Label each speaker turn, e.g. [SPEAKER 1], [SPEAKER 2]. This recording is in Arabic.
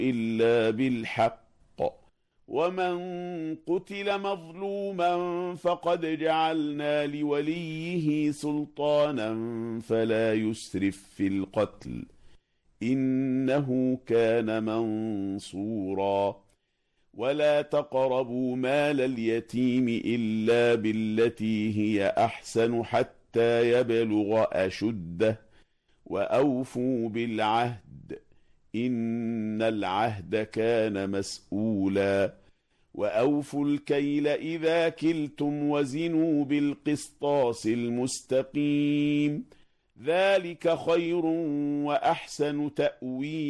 [SPEAKER 1] إلا بالحق. ومن قتل مظلوما فقد جعلنا لوليه سلطانا فلا يسرف في القتل إنه كان منصورا. ولا تقربوا مال اليتيم إلا بالتي هي أحسن حتى يبلغ أشده وأوفوا بالعهد إن العهد كان مسؤولا. وأوفوا الكيل إذا كلتم وزنوا بالقسطاس المستقيم ذلك خير وأحسن تأويلا.